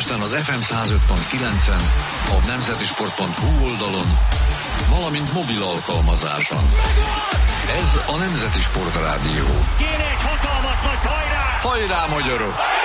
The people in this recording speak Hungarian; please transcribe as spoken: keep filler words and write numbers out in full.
Budapesten az ef em száz öt pont kilencen, a nemzetisport pont hu oldalon, valamint mobil alkalmazáson. Ez a Nemzeti Sport Rádió. Kéne egy hatalmas nagy hajrá! Hajrá, magyarok!